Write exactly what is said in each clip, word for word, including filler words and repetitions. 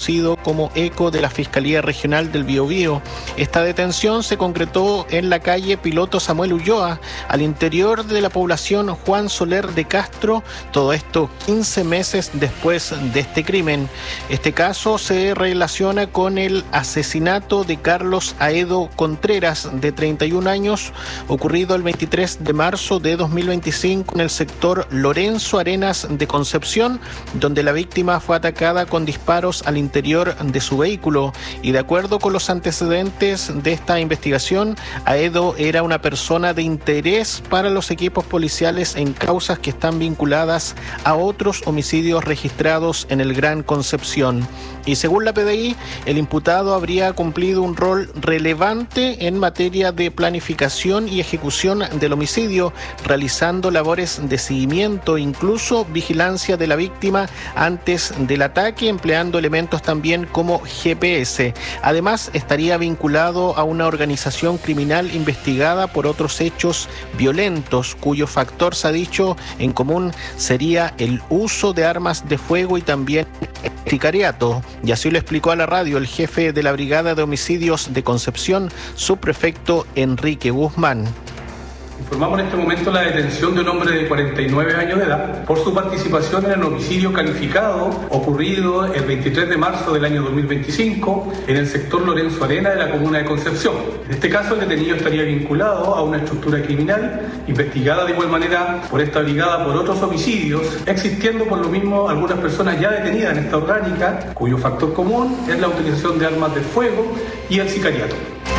conocido como ECO de la Fiscalía Regional del Biobío. Esta detención se concretó en la calle Piloto Samuel Ulloa, al interior de la población Juan Soler de Castro, todo esto quince meses después de este crimen. Este caso se relaciona con el asesinato de Carlos Aedo Contreras, de treinta y un años, ocurrido el veintitrés de marzo de dos mil veinticinco en el sector Lorenzo Arenas de Concepción, donde la víctima fue atacada con disparos al interior de su vehículo. Y de acuerdo con los antecedentes de esta investigación, Aedo era una persona de interés para los equipos policiales en causas que están vinculadas a otros homicidios registrados en el Gran Concepción. Y según la P D I, el imputado habría cumplido un rol relevante en materia de planificación y ejecución del homicidio, realizando labores de seguimiento, incluso vigilancia de la víctima antes del ataque, empleando elementos también como G P S. Además, estaría vinculado a una organización criminal investigada por otros hechos violentos, cuyo factor, se ha dicho, en común sería el uso de armas de fuego y también sicariato. Y así lo explicó a la radio el jefe de la Brigada de Homicidios de Concepción, subprefecto Enrique Guzmán. Informamos en este momento la detención de un hombre de cuarenta y nueve años de edad por su participación en el homicidio calificado ocurrido el veintitrés de marzo del año dos mil veinticinco en el sector Lorenzo Arena de la comuna de Concepción. En este caso, el detenido estaría vinculado a una estructura criminal investigada de igual manera por esta brigada por otros homicidios, existiendo por lo mismo algunas personas ya detenidas en esta orgánica, cuyo factor común es la utilización de armas de fuego y el sicariato.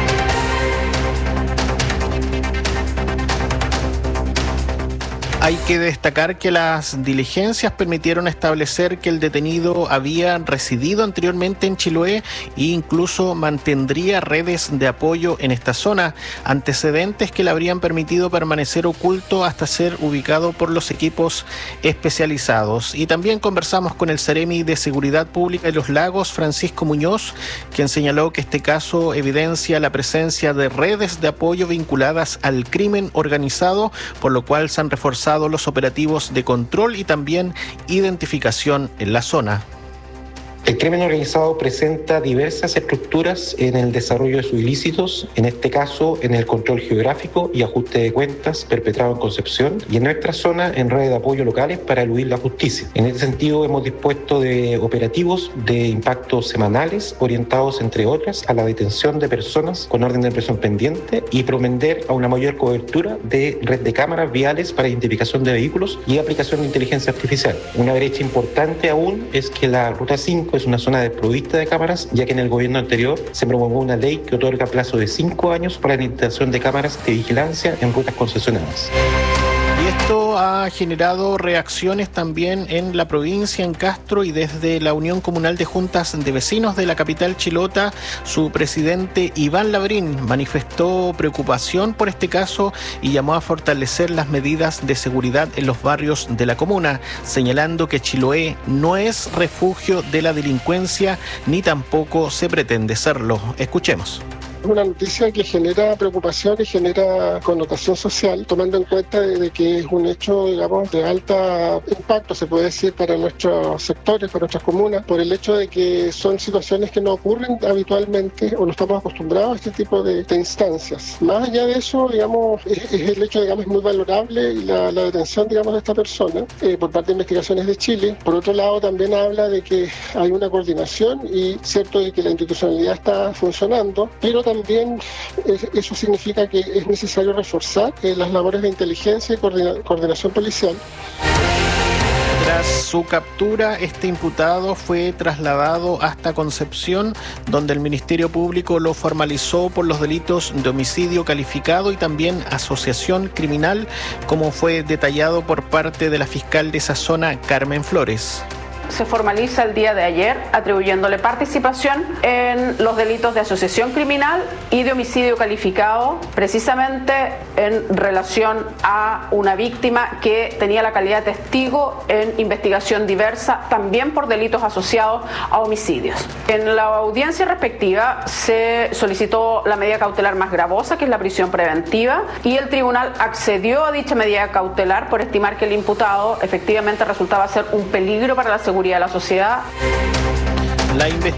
Hay que destacar que las diligencias permitieron establecer que el detenido había residido anteriormente en Chiloé e incluso mantendría redes de apoyo en esta zona, antecedentes que le habrían permitido permanecer oculto hasta ser ubicado por los equipos especializados. Y también conversamos con el Seremi de Seguridad Pública de Los Lagos, Francisco Muñoz, quien señaló que este caso evidencia la presencia de redes de apoyo vinculadas al crimen organizado, por lo cual se han reforzado los operativos de control y también identificación en la zona. El crimen organizado presenta diversas estructuras en el desarrollo de sus ilícitos, en este caso en el control geográfico y ajuste de cuentas perpetrado en Concepción y en nuestra zona en redes de apoyo locales para eludir la justicia. En este sentido, hemos dispuesto de operativos de impacto semanales orientados, entre otras, a la detención de personas con orden de prisión pendiente y propender a una mayor cobertura de red de cámaras viales para identificación de vehículos y aplicación de inteligencia artificial. Una brecha importante aún es que la Ruta cinco es una zona desprovista de cámaras, ya que en el gobierno anterior se promulgó una ley que otorga plazo de cinco años para la instalación de cámaras de vigilancia en rutas concesionadas. Y esto ha generado reacciones también en la provincia, en Castro, y desde la Unión Comunal de Juntas de Vecinos de la capital chilota, su presidente Iván Labrín manifestó preocupación por este caso y llamó a fortalecer las medidas de seguridad en los barrios de la comuna, señalando que Chiloé no es refugio de la delincuencia ni tampoco se pretende serlo. Escuchemos. Es una noticia que genera preocupación y genera connotación social, tomando en cuenta de, de que es un hecho, digamos, de alto impacto, se puede decir, para nuestros sectores, para nuestras comunas, por el hecho de que son situaciones que no ocurren habitualmente o no estamos acostumbrados a este tipo de, de instancias. Más allá de eso, digamos, es, es el hecho, digamos, muy valorable y la, la detención, digamos, de esta persona eh, por parte de Investigaciones de Chile. Por otro lado, también habla de que hay una coordinación y cierto de que la institucionalidad está funcionando, pero también eso significa que es necesario reforzar eh, las labores de inteligencia y coordina- coordinación policial. Tras su captura, este imputado fue trasladado hasta Concepción, donde el Ministerio Público lo formalizó por los delitos de homicidio calificado y también asociación criminal, como fue detallado por parte de la fiscal de esa zona, Carmen Flores. Se formaliza el día de ayer atribuyéndole participación en los delitos de asociación criminal y de homicidio calificado, precisamente en relación a una víctima que tenía la calidad de testigo en investigación diversa, también por delitos asociados a homicidios. En la audiencia respectiva se solicitó la medida cautelar más gravosa, que es la prisión preventiva, y el tribunal accedió a dicha medida cautelar por estimar que el imputado efectivamente resultaba ser un peligro para la seguridad de la sociedad. La